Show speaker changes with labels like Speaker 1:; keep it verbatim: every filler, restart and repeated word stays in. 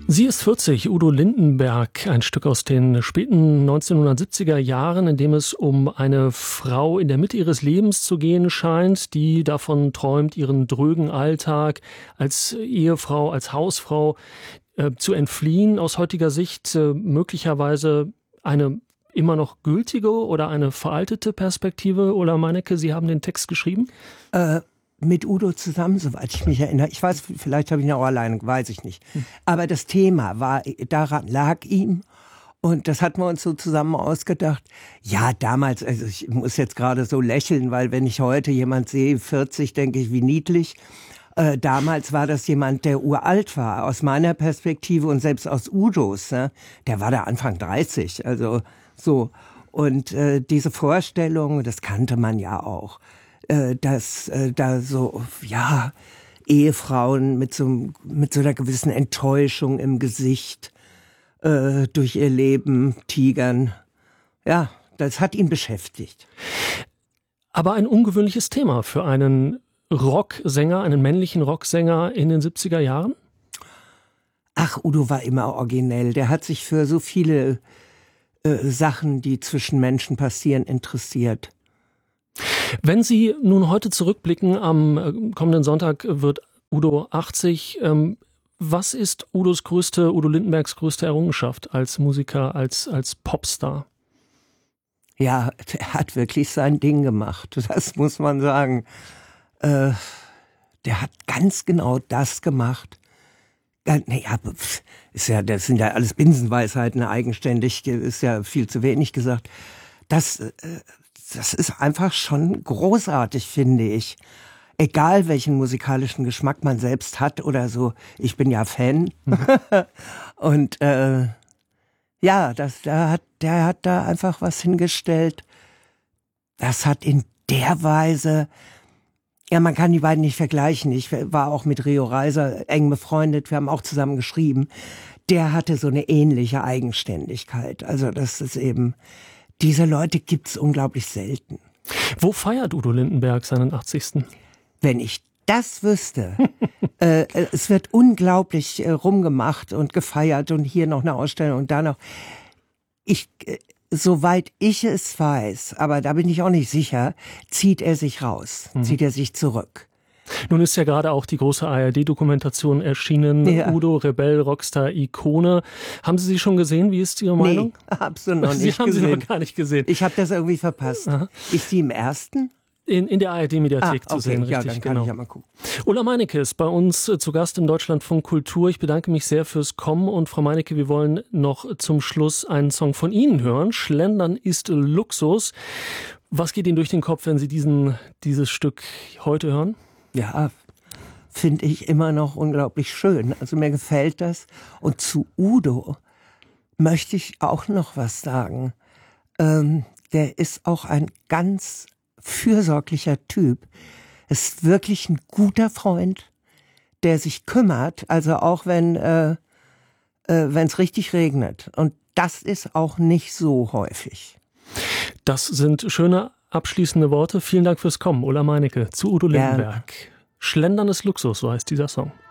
Speaker 1: Sie ist vierzig, Udo Lindenberg, ein Stück aus den späten neunzehnhundertsiebziger Jahren, in dem es um eine Frau in der Mitte ihres Lebens zu gehen scheint, die davon träumt, ihren drögen Alltag als Ehefrau, als Hausfrau äh, zu entfliehen. Aus heutiger Sicht äh, möglicherweise eine immer noch gültige oder eine veraltete Perspektive. Ola Meinecke, Sie haben den Text geschrieben?
Speaker 2: Äh Mit Udo zusammen, soweit ich mich erinnere. Ich weiß, vielleicht habe ich ihn auch alleine, weiß ich nicht. Aber das Thema war, daran lag ihm. Und das hatten wir uns so zusammen ausgedacht. Ja, damals, also ich muss jetzt gerade so lächeln, weil wenn ich heute jemand sehe, vierzig, denke ich, wie niedlich. Äh, damals war das jemand, der uralt war, aus meiner Perspektive und selbst aus Udos. Ne? Der war da Anfang dreißig, also so. Und äh, diese Vorstellung, das kannte man ja auch, dass äh, da so, ja, Ehefrauen mit so, mit so einer gewissen Enttäuschung im Gesicht äh, durch ihr Leben tigern. Ja, das hat ihn beschäftigt.
Speaker 1: Aber ein ungewöhnliches Thema für einen Rocksänger, einen männlichen Rocksänger in den siebziger Jahren?
Speaker 2: Ach, Udo war immer originell. Der hat sich für so viele äh, Sachen, die zwischen Menschen passieren, interessiert.
Speaker 1: Wenn Sie nun heute zurückblicken, am kommenden Sonntag wird Udo achtzig. Ähm, was ist Udos größte, Udo Lindenbergs größte Errungenschaft als Musiker, als, als Popstar?
Speaker 2: Ja, er hat wirklich sein Ding gemacht. Das muss man sagen. Äh, der hat ganz genau das gemacht. Naja, ist ja, das sind ja alles Binsenweisheiten, eigenständig, ist ja viel zu wenig gesagt. Das, äh, Das ist einfach schon großartig, finde ich. Egal, welchen musikalischen Geschmack man selbst hat oder so. Ich bin ja Fan. Mhm. Und äh, ja, das, der, hat, der hat da einfach was hingestellt. Das hat in der Weise... Ja, man kann die beiden nicht vergleichen. Ich war auch mit Rio Reiser eng befreundet. Wir haben auch zusammen geschrieben. Der hatte so eine ähnliche Eigenständigkeit. Also das ist eben... Diese Leute gibt's unglaublich selten.
Speaker 1: Wo feiert Udo Lindenberg seinen achtzigsten?
Speaker 2: Wenn ich das wüsste. äh, es wird unglaublich äh, rumgemacht und gefeiert und hier noch eine Ausstellung und da noch. Ich, äh, soweit ich es weiß, aber da bin ich auch nicht sicher, zieht er sich raus, mhm. zieht er sich zurück.
Speaker 1: Nun ist ja gerade auch die große A R D-Dokumentation erschienen, ja. Udo, Rebell, Rockstar, Ikone. Haben Sie sie schon gesehen? Wie ist Ihre Meinung?
Speaker 2: Nee, absolut noch nicht
Speaker 1: Sie haben
Speaker 2: gesehen.
Speaker 1: sie noch gar nicht gesehen.
Speaker 2: Ich habe das irgendwie verpasst. Aha. Ist die im ersten?
Speaker 1: In, in der A R D-Mediathek
Speaker 2: ah, okay.
Speaker 1: zu sehen, richtig,
Speaker 2: ja, dann kann
Speaker 1: genau.
Speaker 2: Ich ja mal gucken.
Speaker 1: Ulla Meinecke ist bei uns zu Gast im Deutschlandfunk Kultur. Ich bedanke mich sehr fürs Kommen und Frau Meinecke, wir wollen noch zum Schluss einen Song von Ihnen hören. Schlendern ist Luxus. Was geht Ihnen durch den Kopf, wenn Sie diesen, dieses Stück heute hören?
Speaker 2: Ja, finde ich immer noch unglaublich schön. Also mir gefällt das. Und zu Udo möchte ich auch noch was sagen. Ähm, der ist auch ein ganz fürsorglicher Typ. Ist wirklich ein guter Freund, der sich kümmert. Also auch wenn äh, äh, wenn es richtig regnet. Und das ist auch nicht so häufig.
Speaker 1: Das sind schöne abschließende Worte. Vielen Dank fürs Kommen, Ulla Meinecke, zu Udo Lindenberg. Ja. Schlendern ist Luxus, so heißt dieser Song.